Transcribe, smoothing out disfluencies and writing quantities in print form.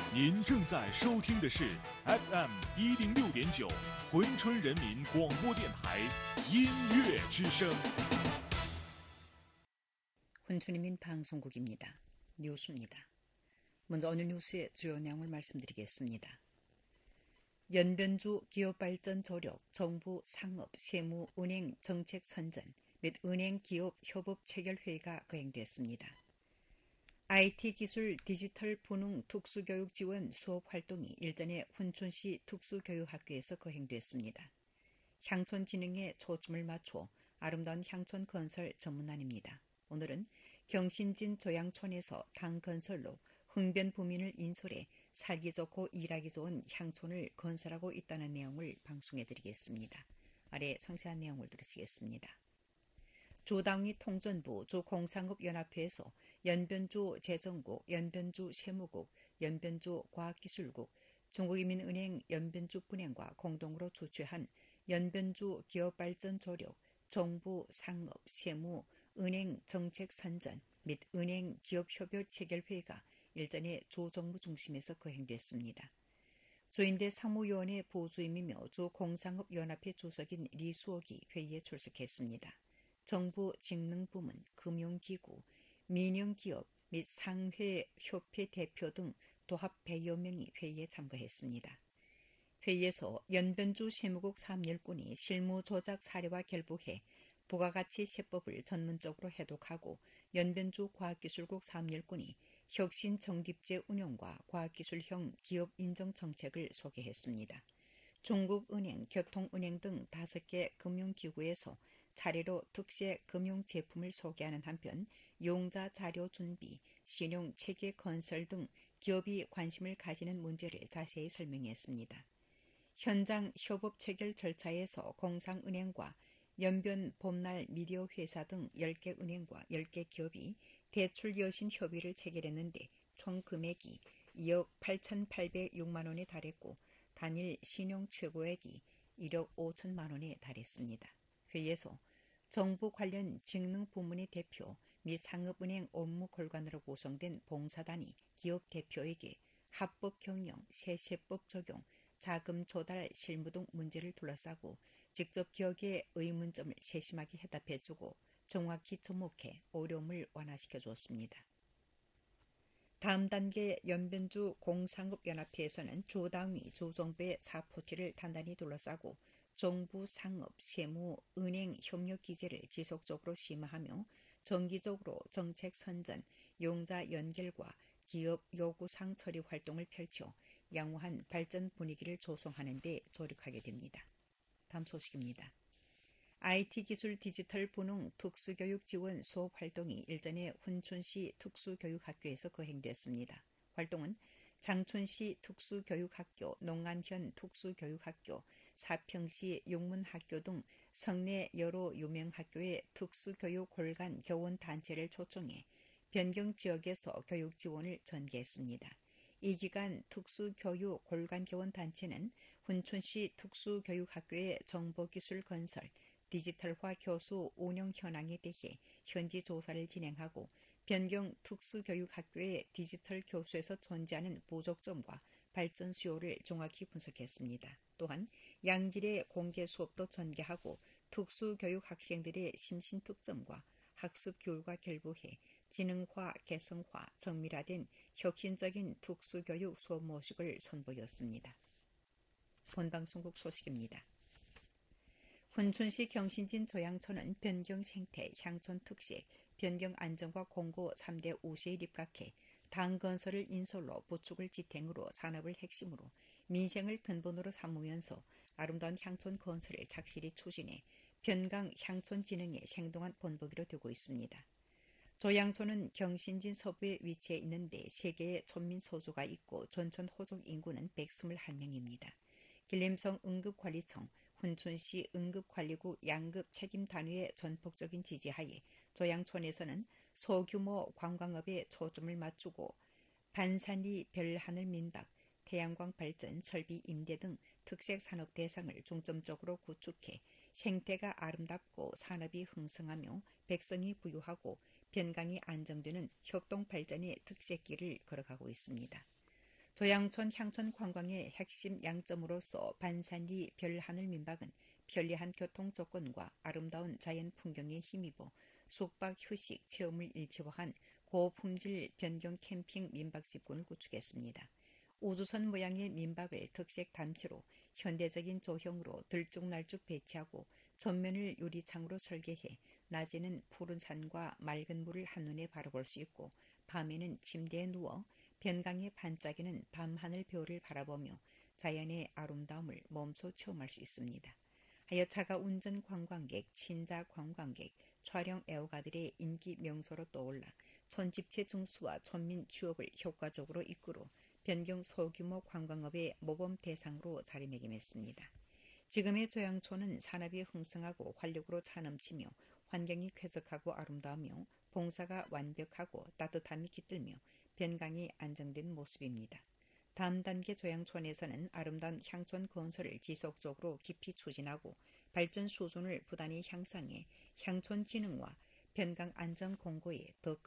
您正在收听的是 FM 106.9珲春人民广播电台音乐之声。 珲春人民방송국입니다. 뉴스입니다. 먼저 오늘 뉴스의 주요 내용을 말씀드리겠습니다. 연변주 기업발전 조력, 정부 상업, 세무, 은행 정책 선전 및 은행 기업 협업 체결회의가 거행됐습니다. IT 기술 디지털 분능 특수교육 지원 수업 활동이 일전에 훈춘시 특수교육학교에서 거행됐습니다. 향촌 진흥에 초점을 맞춰 아름다운 향촌 건설 전문안입니다. 오늘은 경신진 조양촌에서 당건설로 흥변 부민을 인솔해 살기 좋고 일하기 좋은 향촌을 건설하고 있다는 내용을 방송해드리겠습니다. 아래 상세한 내용을 들으시겠습니다. 주당위 통전부 주공상업연합회에서 연변주 재정국, 연변주 세무국, 연변주 과학기술국, 중국인민은행 연변주분행과 공동으로 주최한 연변주 기업발전 조력, 정부 상업, 세무, 은행 정책 선전 및 은행 기업협력 체결회의가 일전에 주정부 중심에서 거행됐습니다. 조인대 상무위원회 부주임이며 주공상업연합회 주석인 리수옥이 회의에 출석했습니다. 정부 직능부문, 금융기구, 민영기업 및 상회협회 대표 등 도합 100여 명이 회의에 참가했습니다. 회의에서 연변주 세무국 3일꾼이 실무 조작 사례와 결부해 부가가치 세법을 전문적으로 해독하고 연변주 과학기술국 3일꾼이 혁신 정립제 운영과 과학기술형 기업 인정 정책을 소개했습니다. 중국은행, 교통은행 등 5개 금융기구에서 차례로 특색 금융제품을 소개하는 한편 용자 자료 준비, 신용 체계 건설 등 기업이 관심을 가지는 문제를 자세히 설명했습니다. 현장 협업 체결 절차에서 공상은행과 연변 봄날 미디어 회사 등 10개 은행과 10개 기업이 대출 여신 협의를 체결했는데 총 금액이 2억 8,806만 원에 달했고 단일 신용 최고액이 1억 5천만 원에 달했습니다. 회의에서 정부 관련 직능 부문의 대표 및 상업은행 업무 골관으로 구성된 봉사단이 기업 대표에게 합법 경영, 세세법 적용, 자금 조달 실무 등 문제를 둘러싸고 직접 기업의 의문점을 세심하게 해답해주고 정확히 접목해 어려움을 완화시켜 주었습니다. 다음 단계 연변주 공상업연합회에서는 주당위, 주정부의 사포치를 단단히 둘러싸고 정부 상업, 세무, 은행 협력 기제를 지속적으로 심화하며 정기적으로 정책 선전, 용자 연결과 기업 요구사항 처리 활동을 펼쳐 양호한 발전 분위기를 조성하는 데 조력하게 됩니다. 다음 소식입니다. IT 기술 디지털 분능 특수교육 지원 수업 활동이 일전에 훈춘시 특수교육학교에서 거행됐습니다. 활동은 장춘시 특수교육학교, 농안현 특수교육학교, 사평시 용문학교 등 성내 여러 유명학교의 특수교육 골간 교원단체를 초청해 변경 지역에서 교육 지원을 전개했습니다. 이 기간 특수교육 골간교원단체는 훈춘시 특수교육학교의 정보기술 건설, 디지털화 교수 운영 현황에 대해 현지 조사를 진행하고 변경 특수교육학교의 디지털 교수에서 존재하는 부족점과 발전 수요를 정확히 분석했습니다. 또한 양질의 공개 수업도 전개하고 특수교육 학생들의 심신 특점과 학습 교육과 결부해 지능화, 개성화, 정밀화된 혁신적인 특수교육 수업 모식을 선보였습니다. 본방송국 소식입니다. 훈춘시 경신진 조양촌은 변경 생태, 향촌 특색, 변경 안정과 공고 3대 우시에 입각해 당건설을 인솔로 부축을 지탱으로 산업을 핵심으로 민생을 근본으로 삼으면서 아름다운 향촌 건설을 착실히 추진해 변강 향촌 진흥의 생동한 본보기로 되고 있습니다. 조양촌은 경신진 서부에 위치해 있는데 3개의 촌민 소주가 있고 전천 호족 인구는 121명입니다. 길림성 응급관리청, 훈춘시 응급관리국 양급 책임단위의 전폭적인 지지하에 조양촌에서는 소규모 관광업에 초점을 맞추고 반산리 별하늘 민박, 태양광 발전, 설비 임대 등 특색 산업 대상을 중점적으로 구축해 생태가 아름답고 산업이 흥성하며 백성이 부유하고 변강이 안정되는 협동 발전의 특색길을 걸어가고 있습니다. 조양천 향천 관광의 핵심 양점으로서 반산리 별하늘 민박은 편리한 교통 조건과 아름다운 자연 풍경에 힘입어 숙박 휴식 체험을 일체화한 고품질 변경 캠핑 민박집군을 구축했습니다. 우주선 모양의 민박을 특색 담채로 현대적인 조형으로 들쭉날쭉 배치하고 전면을 유리창으로 설계해 낮에는 푸른 산과 맑은 물을 한눈에 바라볼 수 있고 밤에는 침대에 누워 변강에 반짝이는 밤하늘 별을 바라보며 자연의 아름다움을 몸소 체험할 수 있습니다. 하여 자가 운전 관광객, 친자 관광객, 촬영 애호가들의 인기 명소로 떠올라 천집체 증수와 천민 추억을 효과적으로 이끌어 변경 소규모 관광업의 모범 대상으로 자리매김했습니다. 지금의 조양촌은 산업이 흥성하고 활력으로 차넘치며 환경이 쾌적하고 아름다우며 봉사가 완벽하고 따뜻함이 깃들며 변강이 안정된 모습입니다. 다음 단계 조양촌에서는 아름다운 향촌 건설을 지속적으로 깊이 추진하고 발전 수준을 부단히 향상해 향촌 진흥과 변강 안전 공고에 더